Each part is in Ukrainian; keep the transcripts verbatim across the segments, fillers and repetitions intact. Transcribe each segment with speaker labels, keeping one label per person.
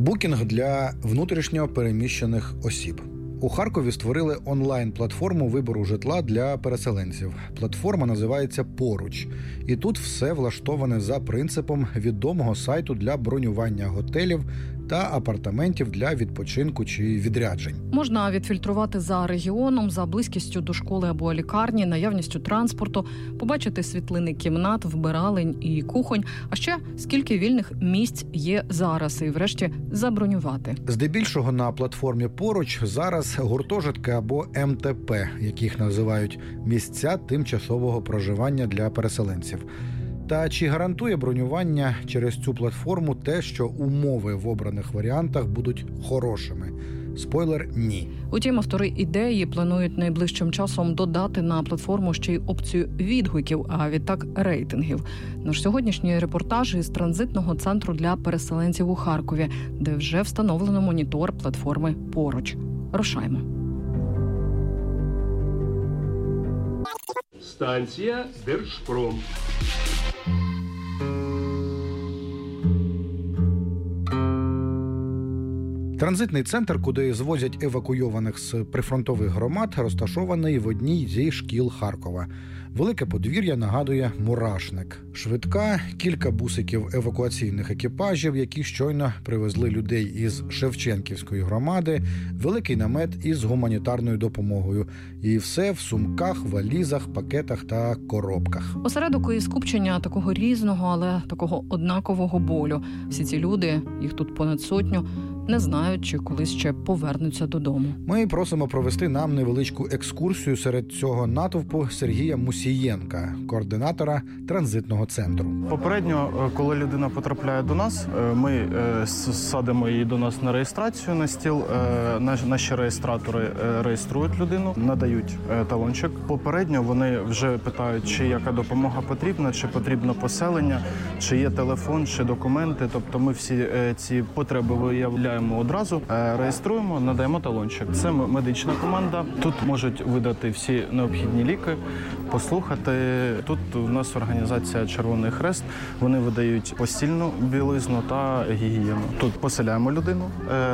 Speaker 1: Букінг для внутрішньо переміщених осіб. У Харкові створили онлайн-платформу вибору житла для переселенців. Платформа називається «Поруч». І тут все влаштоване за принципом відомого сайту для бронювання готелів та апартаментів для відпочинку чи відряджень.
Speaker 2: Можна відфільтрувати за регіоном, за близькістю до школи або лікарні, наявністю транспорту, побачити світлини кімнат, вбиралень і кухонь, а ще скільки вільних місць є зараз і врешті забронювати.
Speaker 1: Здебільшого на платформі «Поруч» зараз гуртожитки або ем те пе, яких називають місця тимчасового проживання для переселенців. Та чи гарантує бронювання через цю платформу те, що умови в обраних варіантах будуть хорошими? Спойлер – ні.
Speaker 2: Утім, автори ідеї планують найближчим часом додати на платформу ще й опцію відгуків, а відтак рейтингів. Наш сьогоднішній репортаж із транзитного центру для переселенців у Харкові, де вже встановлено монітор платформи «Поруч». Рушаймо.
Speaker 3: Станція Держпром.
Speaker 1: Транзитний центр, куди звозять евакуйованих з прифронтових громад, розташований в одній зі шкіл Харкова. Велике подвір'я нагадує мурашник. Швидка, кілька бусиків евакуаційних екіпажів, які щойно привезли людей із Шевченківської громади, великий намет із гуманітарною допомогою. І все в сумках, валізах, пакетах та коробках.
Speaker 2: Осередок і скупчення такого різного, але такого однакового болю. Всі ці люди, їх тут понад сотню, не знають, чи колись ще повернуться додому.
Speaker 1: Ми просимо провести нам невеличку екскурсію серед цього натовпу Сергія Мусієнка, координатора транзитного центру.
Speaker 4: Попередньо, коли людина потрапляє до нас, ми садимо її до нас на реєстрацію на стіл. Наші реєстратори реєструють людину, надають талончик. Попередньо вони вже питають, чи яка допомога потрібна, чи потрібно поселення, чи є телефон, чи документи. Тобто ми всі ці потреби виявляємо одразу, реєструємо, надаємо талончик. Це медична команда. Тут можуть видати всі необхідні ліки, послухати. Тут у нас організація Червоний Хрест. Вони видають постільну білизну та гігієну. Тут поселяємо людину,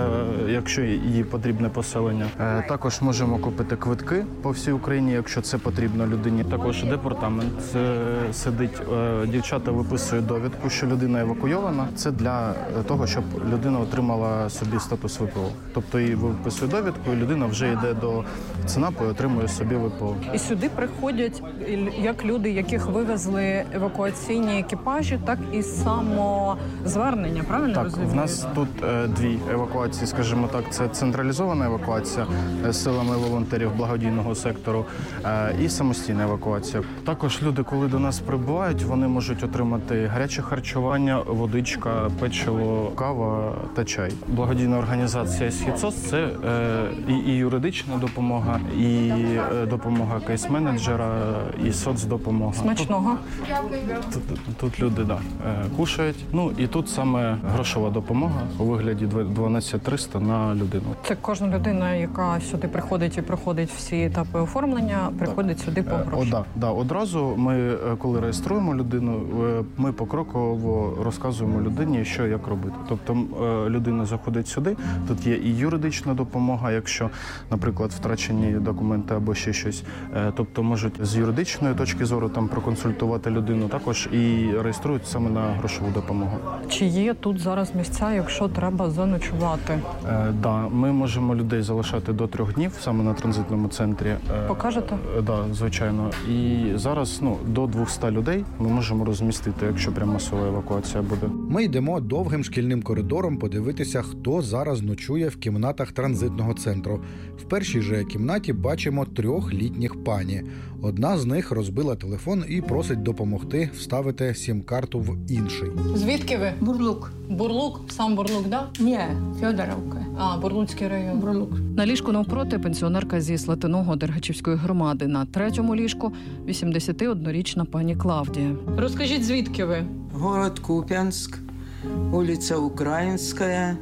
Speaker 4: якщо їй потрібне поселення. Також можемо купити квитки по всій Україні, якщо це потрібно людині. Також департамент сидить. Дівчата виписують довідку, що людина евакуйована. Це для того, щоб людина отримала собі статус ВПО. Тобто їй виписує довідку, і людина вже йде до ЦНАПу і отримує собі ВПО.
Speaker 2: І сюди приходять як люди, яких вивезли евакуаційні екіпажі, так і самозвернення, правильно
Speaker 4: так,
Speaker 2: розумію?
Speaker 4: Так, в нас тут е, дві евакуації, скажімо так, це централізована евакуація е, силами волонтерів благодійного сектору е, і самостійна евакуація. Також люди, коли до нас прибувають, вони можуть отримати гаряче харчування, водичка, печиво, кава та чай. Благодійна організація «Східсос» – це е, і, і юридична допомога, і е, допомога кейс-менеджера, і соцдопомога.
Speaker 2: Смачного.
Speaker 4: Тут, тут, тут люди, да, е, кушають. Ну, і тут саме грошова допомога у вигляді дванадцять триста на людину.
Speaker 2: Це кожна людина, яка сюди приходить і проходить всі етапи оформлення, приходить так. сюди по гроші.
Speaker 4: О, да, да. Одразу ми, коли реєструємо людину, ми покроково розказуємо людині, що як робити. Тобто людина заходить сюди, тут є і юридична допомога, якщо, наприклад, втрачені документи або ще щось. Тобто можуть з юридичної точки зору там проконсультувати людину, також і реєструють саме на грошову допомогу.
Speaker 2: Чи є тут зараз місця, якщо треба заночувати?
Speaker 4: Е, да, ми можемо людей залишати до трьох днів саме на транзитному центрі. Е,
Speaker 2: Покажете?
Speaker 4: Е, да, звичайно. І зараз ну, до двохсот людей ми можемо розмістити, якщо прямо масова евакуація буде.
Speaker 1: Ми йдемо довгим шкільним коридором подивитися, хто зараз ночує в кімнатах транзитного центру. В першій же кімнаті бачимо трьох літніх пані. Одна з них розбила телефон і просить допомогти вставити сім-карту в інший.
Speaker 2: Звідки ви?
Speaker 5: Бурлук.
Speaker 2: Бурлук? Сам Бурлук, да?
Speaker 5: Ні, Федоровка.
Speaker 2: А, Бурлуцький район.
Speaker 5: Бурлук.
Speaker 2: На ліжку навпроти пенсіонерка зі Слатиного Дергачівської громади. На третьому ліжку вісімдесятиоднорічна пані Клавдія. Розкажіть, звідки ви?
Speaker 6: Город Куп'янськ, вулиця Українська,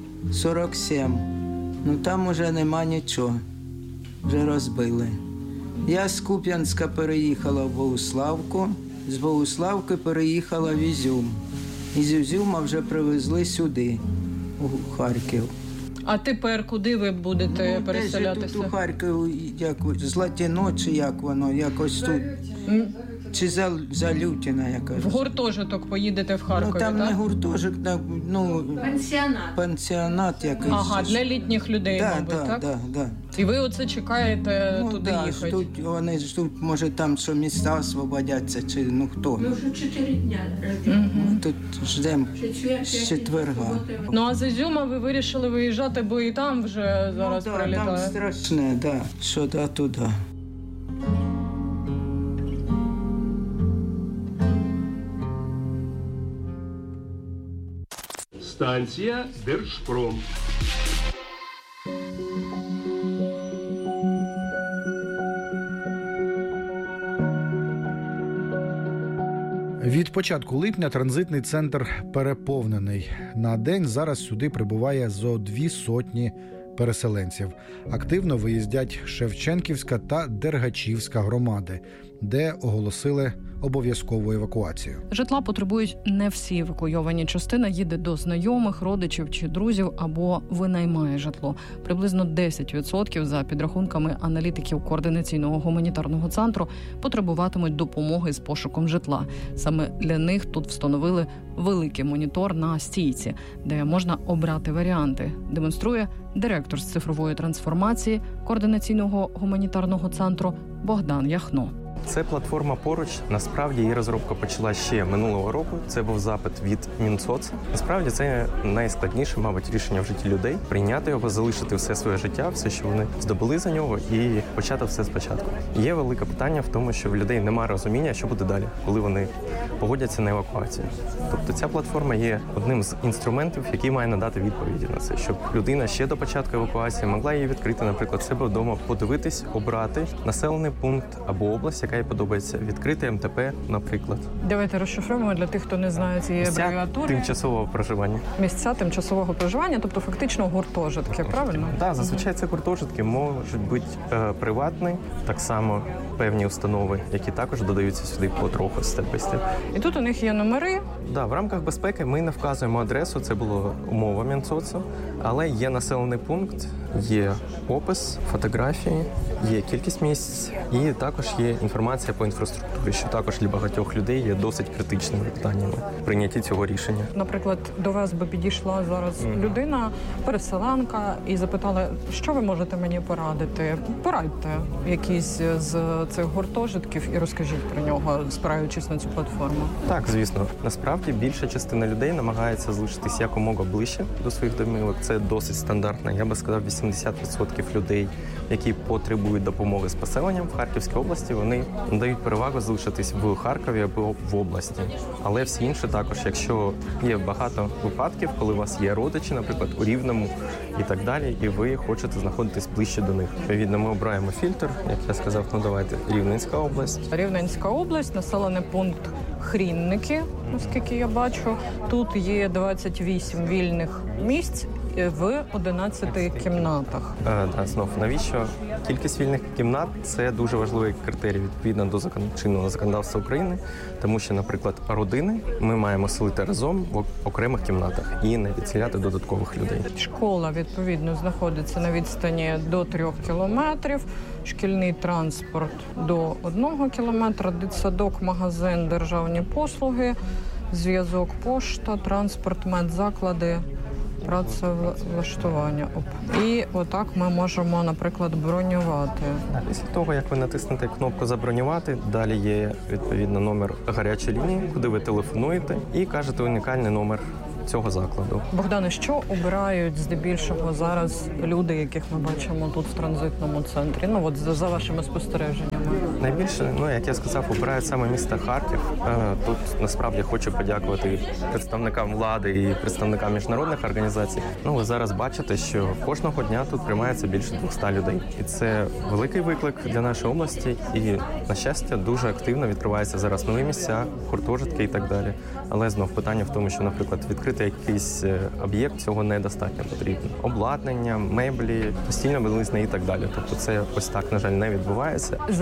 Speaker 6: сорок сім. Ну там уже нема нічого. Вже розбили. Я з Куп'янська переїхала в Богуславку, з Богуславки переїхала в Ізюм. Із Ізюма вже привезли сюди. у Харків.
Speaker 2: А тепер куди ви будете
Speaker 6: Ну,
Speaker 2: переселятися?
Speaker 6: десь тут у Харкові, як Златіно, чи як воно, якось тут.
Speaker 2: М?
Speaker 6: Чи за, Залютіна, я кажу.
Speaker 2: В гуртожиток поїдете в Харкові,
Speaker 6: Ну, там
Speaker 2: так?
Speaker 6: не гуртожик, так, ну,
Speaker 5: Пансіонат.
Speaker 6: пансіонат якийсь.
Speaker 2: Ага, для літніх людей,
Speaker 6: да,
Speaker 2: мабуть,
Speaker 6: да,
Speaker 2: так?
Speaker 6: да, да.
Speaker 2: І ви оце чекаєте
Speaker 6: Ну,
Speaker 2: туди
Speaker 6: да,
Speaker 2: їхати?
Speaker 6: ждуть, вони ждуть, може там, що міста освободяться, чи ну хто.
Speaker 5: Ми вже чотири дня.
Speaker 6: Ми тут ждемо
Speaker 5: Четвер,
Speaker 6: з четверга.
Speaker 2: Ну, а з Ізюма ви вирішили виїжджати, бо і там вже зараз
Speaker 6: ну, да,
Speaker 2: прилітає.
Speaker 6: там страшне, да, що да, туди.
Speaker 3: Станція Держпром.
Speaker 1: Від початку липня транзитний центр переповнений. На день зараз сюди прибуває зо дві сотні переселенців. Активно виїздять Шевченківська та Дергачівська громади, де оголосили обов'язкову евакуацію.
Speaker 2: Житла потребують не всі евакуйовані. Частина їде до знайомих, родичів чи друзів або винаймає житло. Приблизно десять відсотків, за підрахунками аналітиків Координаційного гуманітарного центру, потребуватимуть допомоги з пошуком житла. Саме для них тут встановили великий монітор на стійці, де можна обрати варіанти, демонструє директор з цифрової трансформації Координаційного гуманітарного центру Богдан Яхно.
Speaker 7: Це платформа поруч. Насправді її розробка почала ще минулого року. Це був запит від Мінсоц. Насправді це найскладніше, мабуть, рішення в житті людей. Прийняти його, залишити все своє життя, все, що вони здобули за нього, і почати все спочатку. Є велике питання в тому, що в людей немає розуміння, що буде далі, коли вони погодяться на евакуацію. Тобто ця платформа є одним з інструментів, який має надати відповіді на це, щоб людина ще до початку евакуації могла її відкрити, наприклад, себе вдома, подивитись, обрати населений пункт або область, яка їй подобається, відкрити ем те пе, наприклад.
Speaker 2: Давайте розшифруємо для тих, хто не знає цієї
Speaker 7: Місця
Speaker 2: абревіатури.
Speaker 7: тимчасового проживання.
Speaker 2: Місця тимчасового проживання, тобто фактично гуртожитки, правильно?
Speaker 7: Так, зазвичай це гуртожитки, можуть бути е, приватні, так само певні установи, які також додаються сюди потроху, степ-бай-степ.
Speaker 2: І тут у них є номери.
Speaker 7: Да, в рамках безпеки ми не вказуємо адресу, це була умова Мінсоцу, але є населений пункт, є опис, фотографії, є кількість місць і також є інформація по інфраструктурі, що також для багатьох людей є досить критичними питаннями в прийнятті цього рішення.
Speaker 2: Наприклад, до вас би підійшла зараз mm-hmm. людина, переселенка, і запитала, що ви можете мені порадити? Порадьте якийсь з цих гуртожитків і розкажіть про нього, спираючись на цю платформу.
Speaker 7: Так, звісно. Насправді більша частина людей намагається залишитись якомога ближче до своїх домівок. Це досить стандартно. Я би сказав, вісімдесят відсотків людей, які потребують допомоги з поселенням в Харківській області, вони надають перевагу залишитись в Харкові або в області. Але всі інші також, якщо є багато випадків, коли у вас є родичі, наприклад, у Рівному і так далі, і ви хочете знаходитись ближче до них. Відповідно, ми обираємо фільтр, як я сказав, ну давайте, Рівненська область.
Speaker 2: Рівненська область, населений пункт Хрінники, наскільки я бачу. Тут є двадцять вісім вільних місць в одинадцяти кімнатах.
Speaker 7: Е, да, знов, навіщо? Кількість вільних кімнат – це дуже важливий критерій відповідно до закон... чинного законодавства України, тому що, наприклад, родини ми маємо селити разом в окремих кімнатах і не відселяти додаткових людей.
Speaker 2: Школа, відповідно, знаходиться на відстані до трьох кілометрів, шкільний транспорт до одного кілометра, дитсадок, магазин, державні послуги, зв'язок, пошта, транспорт, медзаклади, працевлаштування. І отак ми можемо, наприклад, бронювати.
Speaker 7: Після того, як ви натиснете кнопку «Забронювати», далі є, відповідно, номер гарячої лінії, куди ви телефонуєте і кажете унікальний номер цього закладу.
Speaker 2: Богдане, що обирають здебільшого зараз люди, яких ми бачимо тут в транзитному центрі? Ну, от за, за вашими спостереженнями.
Speaker 7: Найбільше, ну, як я сказав, обирають саме місто Харків. Тут, насправді, хочу подякувати представникам влади і представникам міжнародних організацій. Ну, ви зараз бачите, що кожного дня тут приймається більше двохсот людей. І це великий виклик для нашої області. І, на щастя, дуже активно відкриваються зараз нові місця, гуртожитки і так далі. Але знов питання в тому, що, наприклад, відкрити якийсь об'єкт, цього недостатньо потрібно. Обладнання, меблі, постійна білизна і так далі. Тобто це ось так, на жаль, не відбувається.
Speaker 2: За останні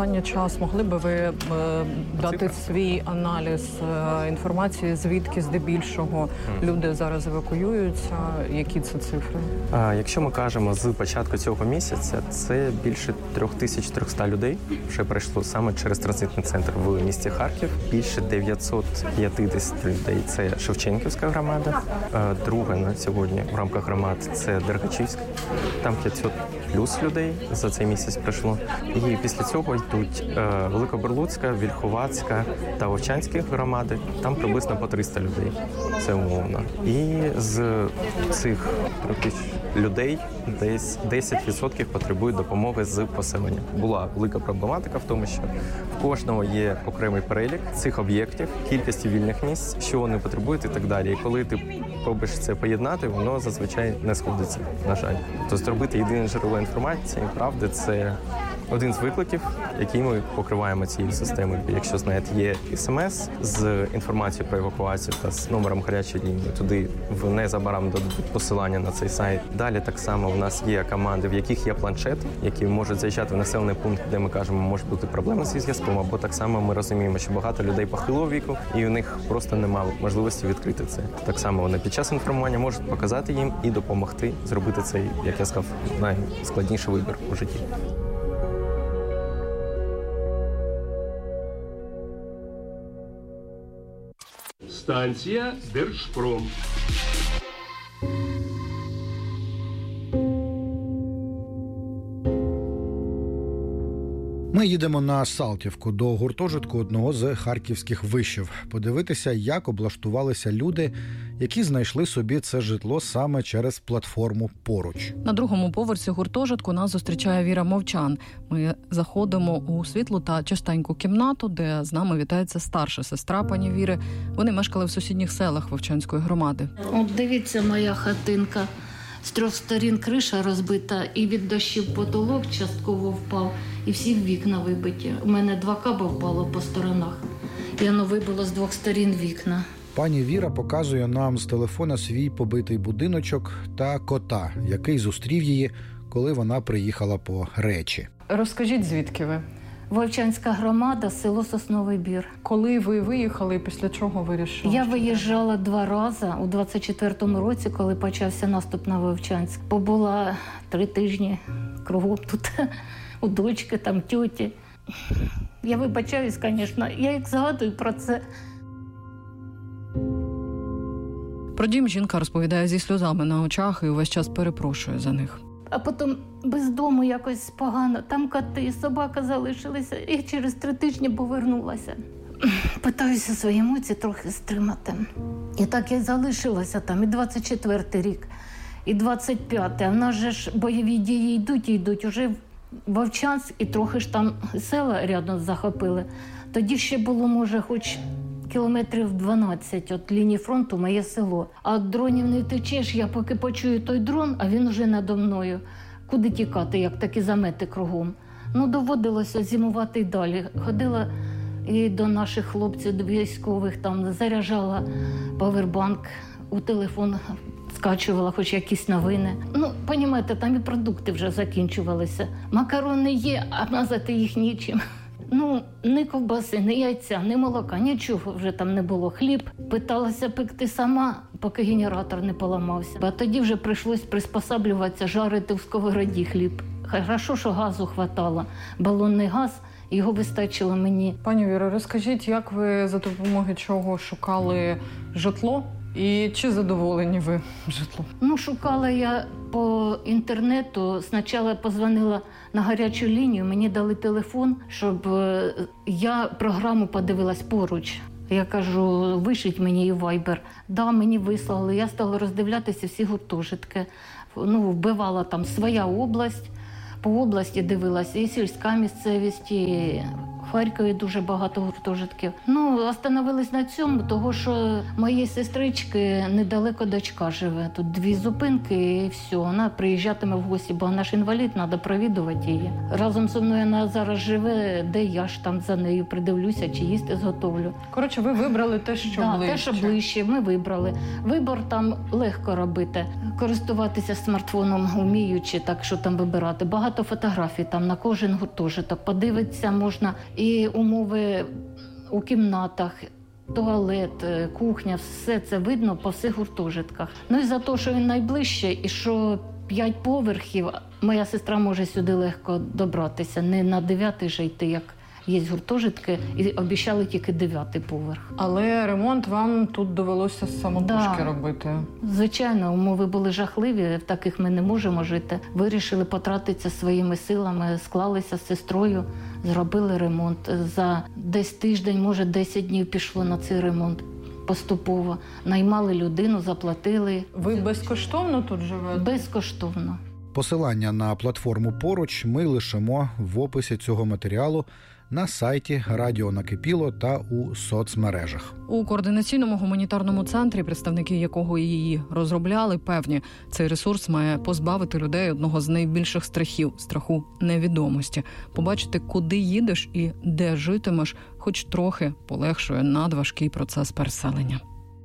Speaker 2: останній час могли би ви е, дати свій аналіз е, інформації, звідки здебільшого mm. люди зараз евакуюються? Які це цифри?
Speaker 7: А, якщо ми кажемо з початку цього місяця, це більше три тисячі триста людей вже пройшло саме через транзитний центр в місті Харків. Більше дев'ятсот п'ятдесят людей – це Шевченківська громада. А, друга на сьогодні в рамках громад – це Дергачівська. Там п'ятсот плюс людей за цей місяць пройшло. І після цього йдуть е, Великоберлуцька, Вільховацька та Вовчанські громади. Там приблизно по триста людей. Це умовно. І з цих трьох тисяч людей десь десять відсотків потребують допомоги з поселення. Була велика проблематика в тому, що в кожного є окремий перелік цих об'єктів, кількості вільних місць, що вони потребують і так далі. І коли ти пробуєш це поєднати, воно зазвичай не сходиться, на жаль. Тобто зробити єдине джерело інформації, правди, це один з викликів, який ми покриваємо цією системою. Якщо, знаєте, є смс з інформацією про евакуацію та з номером гарячої лінії, туди в незабаром дадуть посилання на цей сайт. Далі так само у нас є команди, в яких є планшети, які можуть заїжджати в населений пункт, де ми кажемо, може бути проблеми зі зв'язком, або так само ми розуміємо, що багато людей похилого віку, і у них просто немає можливості відкрити це. Так само вони під час інформування можуть показати їм і допомогти зробити цей, як я сказав, найскладніший вибір у житті.
Speaker 3: Станція Держпром.
Speaker 1: Ми їдемо на Салтівку до гуртожитку одного з харківських вишів. Подивитися, як облаштувалися люди, які знайшли собі це житло саме через платформу «Поруч».
Speaker 2: На другому поверсі гуртожитку нас зустрічає Віра Мовчан. Ми заходимо у світлу та чистеньку кімнату, де з нами вітається старша сестра пані Віри. Вони мешкали в сусідніх селах Вовчанської громади.
Speaker 5: От дивіться, моя хатинка. З трьох сторін криша розбита, і від дощів потолок частково впав, і всі вікна вибиті. У мене два каба впало по сторонах, і воно вибило з двох сторін вікна.
Speaker 1: Пані Віра показує нам з телефона свій побитий будиночок та кота, який зустрів її, коли вона приїхала по речі.
Speaker 2: Розкажіть, звідки ви?
Speaker 5: Вовчанська громада, село Сосновий Бір.
Speaker 2: Коли ви виїхали, після чого вирішили?
Speaker 5: Я виїжджала два рази у двадцять четвертому році, коли почався наступ на Вовчанськ. Побула три тижні кругом тут, у дочки, там, тьоті. Я вибачаюсь, звісно, я як згадую про це.
Speaker 2: Про дім жінка розповідає зі сльозами на очах і увесь час перепрошує за них.
Speaker 5: А потім без дому якось погано. Там коти, собака залишилися. І через три тижні повернулася. Питаюся свої емоції трохи стримати. І так я залишилася там. І двадцять четвертий рік, і двадцять п'ятий. А в нас же ж бойові дії йдуть і йдуть. Уже в Вовчанськ і трохи ж там села рядом захопили. Тоді ще було, може, хоч кілометрів дванадцять від лінії фронту моє село. А від дронів не втечеш, я поки почую той дрон, а він вже надо мною. Куди тікати, як такі замети кругом? Ну, доводилося зимувати й далі. Ходила і до наших хлопців, до військових, там заряджала павербанк, у телефон скачувала хоч якісь новини. Ну, розумієте, там і продукти вже закінчувалися. Макарони є, а мазати їх нічим. Ну, ні ковбаси, ні яйця, ні молока, нічого вже там не було. Хліб питалася пекти сама, поки генератор не поламався. А тоді вже прийшлось приспосаблюватися, жарити в сковороді хліб. Хорошо, що газу хватало. Балонний газ, його вистачило мені.
Speaker 2: Пані Віро, розкажіть, як ви за допомогою чого шукали житло? І чи задоволені ви житлом?
Speaker 5: Ну, шукала я по інтернету. Спочатку позвонила на гарячу лінію, мені дали телефон, щоб я програму подивилась «Поруч». Я кажу, вишліть мені і вайбер. Да, мені вислали. Я стала роздивлятися всі гуртожитки. Ну, вбивала там своя область. По області дивилася і сільська місцевість, і В Харкові дуже багато гуртожитків. Ну, остановились на цьому, того що моєї сестрички недалеко дочка живе. Тут дві зупинки і все. Вона приїжджатиме в гості, бо вона ж інвалід, треба провідувати її. Разом зі мною вона зараз живе, де я ж там за нею придивлюся, чи їсти зготовлю.
Speaker 2: Коротше, ви вибрали те, що
Speaker 5: да,
Speaker 2: ближче.
Speaker 5: те, що ближче, ми вибрали. Вибор там легко робити. Користуватися смартфоном вміючи, так що там вибирати. Багато фотографій там на кожен гуртожиток. Подивитися можна і умови у кімнатах, туалет, кухня, все це видно по всіх гуртожитках. Ну і за те, що він найближче і що п'ять поверхів, моя сестра може сюди легко добратися. Не на дев'ятий же йти, як є гуртожитки, і обіцяли тільки дев'ятий поверх.
Speaker 2: Але ремонт вам тут довелося самотужки
Speaker 5: Да.
Speaker 2: робити.
Speaker 5: Звичайно, умови були жахливі, в таких ми не можемо жити. Вирішили потратитися своїми силами, склалися з сестрою, зробили ремонт. За десь тиждень, може десять днів пішло на цей ремонт поступово. Наймали людину, заплатили.
Speaker 2: Ви безкоштовно тут живете?
Speaker 5: Безкоштовно.
Speaker 1: Посилання на платформу «Поруч» ми лишимо в описі цього матеріалу на сайті Радіо Накипіло та у соцмережах.
Speaker 2: У координаційному гуманітарному центрі, представники якого її розробляли, певні, цей ресурс має позбавити людей одного з найбільших страхів – страху невідомості. Побачити, куди їдеш і де житимеш, хоч трохи полегшує надважкий процес переселення.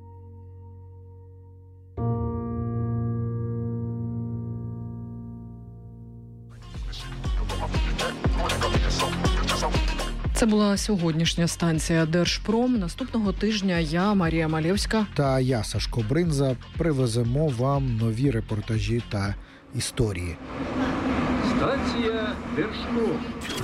Speaker 2: Це була сьогоднішня станція Держпром. Наступного тижня я, Марія Малєвська
Speaker 1: Та я, Сашко Бринза, привеземо вам нові репортажі та історії.
Speaker 3: Станція Держпром.